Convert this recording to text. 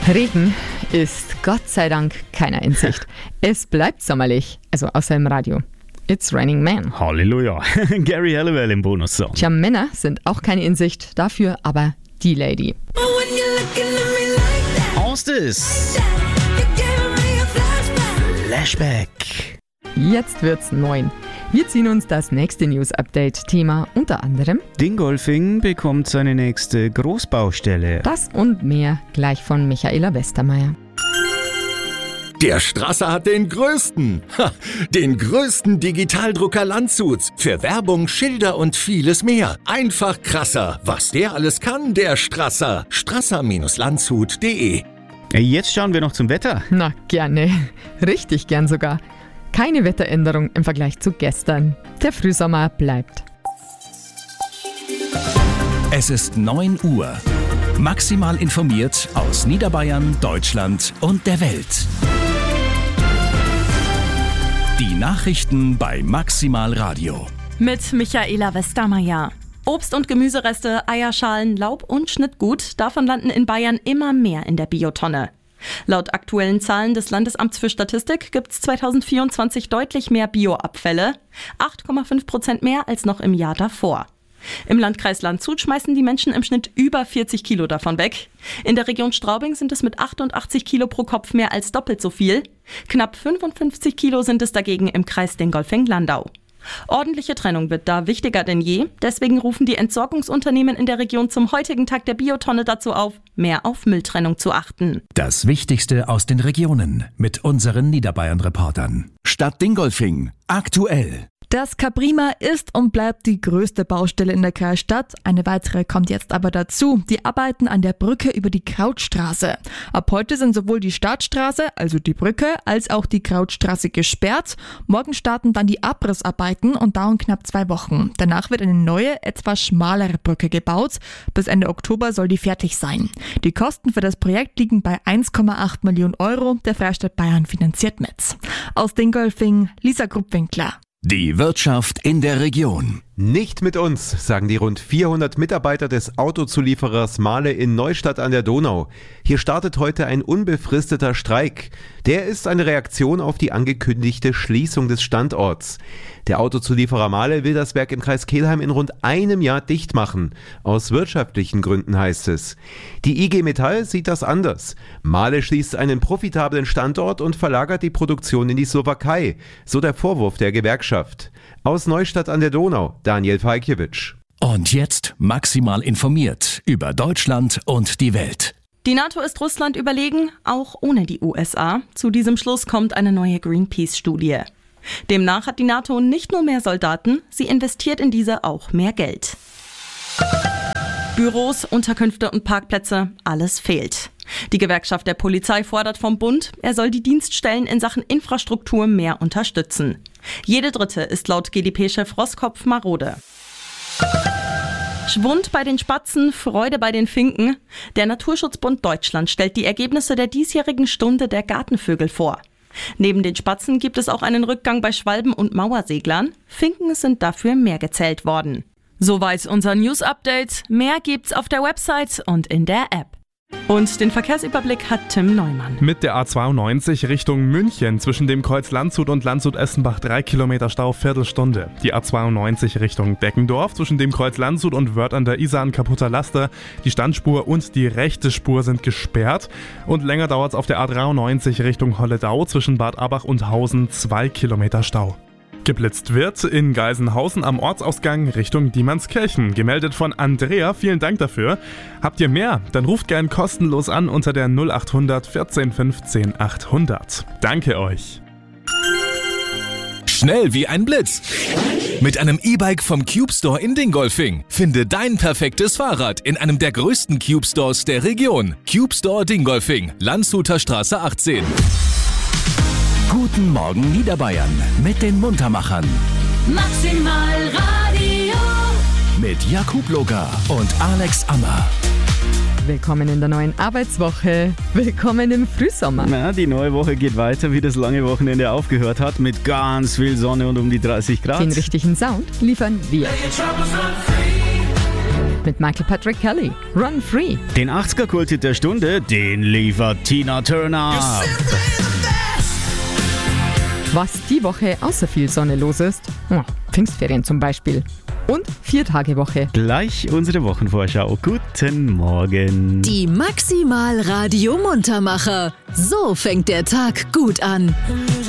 Regen ist Gott sei Dank keiner in Sicht. Es bleibt sommerlich, also außer im Radio. It's Raining Men. Halleluja. Gary Halliwell im Bonussong. Tja, Männer sind auch keine in Sicht, dafür aber die Lady. Hostes. Flashback. Jetzt wird's 9. Wir ziehen uns das nächste News-Update-Thema unter anderem Dingolfing bekommt seine nächste Großbaustelle. das und mehr gleich von Michaela Westermeier. Der Strasser hat den größten Digitaldrucker Landshuts. Für Werbung, Schilder und vieles mehr. Einfach krasser. Was der alles kann, der Strasser. Strasser-landshut.de. Jetzt schauen wir noch zum Wetter. Na, gerne. Richtig gern sogar. Keine Wetteränderung im Vergleich zu gestern. Der Frühsommer bleibt. Es ist 9 Uhr. Maximal informiert aus Niederbayern, Deutschland und der Welt. Die Nachrichten bei Maximal Radio. Mit Michaela Westermeier. Obst- und Gemüsereste, Eierschalen, Laub und Schnittgut, davon landen in Bayern immer mehr in der Biotonne. Laut aktuellen Zahlen des Landesamts für Statistik gibt es 2024 deutlich mehr Bioabfälle, 8,5% mehr als noch im Jahr davor. Im Landkreis Landshut schmeißen die Menschen im Schnitt über 40 Kilo davon weg. In der Region Straubing sind es mit 88 Kilo pro Kopf mehr als doppelt so viel. Knapp 55 Kilo sind es dagegen im Kreis Dingolfing-Landau. Ordentliche Trennung wird da wichtiger denn je. Deswegen rufen die Entsorgungsunternehmen in der Region zum heutigen Tag der Biotonne dazu auf, mehr auf Mülltrennung zu achten. Das Wichtigste aus den Regionen mit unseren Niederbayern-Reportern. Stadt Dingolfing. Aktuell. Das Caprima ist und bleibt die größte Baustelle in der Kreisstadt. Eine weitere kommt jetzt aber dazu. Die Arbeiten an der Brücke über die Krautstraße. Ab heute sind sowohl die Startstraße, also die Brücke, als auch die Krautstraße gesperrt. Morgen starten dann die Abrissarbeiten und dauern knapp 2 Wochen. Danach wird eine neue, etwas schmalere Brücke gebaut. Bis Ende Oktober soll die fertig sein. Die Kosten für das Projekt liegen bei 1,8 Millionen Euro. Der Freistaat Bayern finanziert mit. Aus Dingolfing, Lisa Gruppwinkler. Die Wirtschaft in der Region. Nicht mit uns, sagen die rund 400 Mitarbeiter des Autozulieferers Mahle in Neustadt an der Donau. Hier startet heute ein unbefristeter Streik. Der ist eine Reaktion auf die angekündigte Schließung des Standorts. Der Autozulieferer Mahle will das Werk im Kreis Kelheim in rund einem Jahr dicht machen. Aus wirtschaftlichen Gründen heißt es. Die IG Metall sieht das anders. Mahle schließt einen profitablen Standort und verlagert die Produktion in die Slowakei. So der Vorwurf der Gewerkschaft. Aus Neustadt an der Donau, Daniel Falkiewicz. Und jetzt maximal informiert über Deutschland und die Welt. Die NATO ist Russland überlegen, auch ohne die USA. Zu diesem Schluss kommt eine neue Greenpeace-Studie. Demnach hat die NATO nicht nur mehr Soldaten, sie investiert in diese auch mehr Geld. Büros, Unterkünfte und Parkplätze, alles fehlt. Die Gewerkschaft der Polizei fordert vom Bund, er soll die Dienststellen in Sachen Infrastruktur mehr unterstützen. Jede dritte ist laut GdP-Chef Roskopf marode. Schwund bei den Spatzen, Freude bei den Finken. Der Naturschutzbund Deutschland stellt die Ergebnisse der diesjährigen Stunde der Gartenvögel vor. Neben den Spatzen gibt es auch einen Rückgang bei Schwalben und Mauerseglern. Finken sind dafür mehr gezählt worden. Soweit unser News-Update. Mehr gibt's auf der Website und in der App. Und den Verkehrsüberblick hat Tim Neumann. Mit der A92 Richtung München zwischen dem Kreuz Landshut und Landshut-Essenbach 3 Kilometer Stau, Viertelstunde. Die A92 Richtung Deckendorf zwischen dem Kreuz Landshut und Wörth an der Isar ein kaputter Laster. Die Standspur und die rechte Spur sind gesperrt. Und länger dauert es auf der A93 Richtung Holledau zwischen Bad Abach und Hausen 2 Kilometer Stau. Geblitzt wird in Geisenhausen am Ortsausgang Richtung Diemannskirchen. Gemeldet von Andrea, vielen Dank dafür. Habt ihr mehr? Dann ruft gern kostenlos an unter der 0800 14 15 800. Danke euch. Schnell wie ein Blitz. Mit einem E-Bike vom Cube Store in Dingolfing. Finde dein perfektes Fahrrad in einem der größten Cube Stores der Region. Cube Store Dingolfing, Landshuter Straße 18. Guten Morgen Niederbayern mit den Muntermachern. Maximal Radio. Mit Jakub Logar und Alex Ammer. Willkommen in der neuen Arbeitswoche. Willkommen im Frühsommer. Na, die neue Woche geht weiter, wie das lange Wochenende aufgehört hat, mit ganz viel Sonne und um die 30 Grad. Den richtigen Sound liefern wir. mit Michael Patrick Kelly. Run Free. Den 80er-Kulthit der Stunde, den liefert Tina Turner. Was die Woche außer viel Sonne los ist? Pfingstferien zum Beispiel. Und 4-Tage-Woche. Gleich unsere Wochenvorschau. Guten Morgen. Die Maximal Radio Muntermacher. So fängt der Tag gut an.